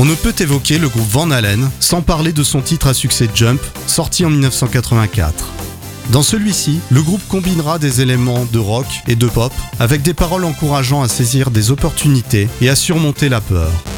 On ne peut évoquer le groupe Van Halen sans parler de son titre à succès Jump, sorti en 1984. Dans celui-ci, le groupe combinera des éléments de rock et de pop avec des paroles encourageant à saisir des opportunités et à surmonter la peur.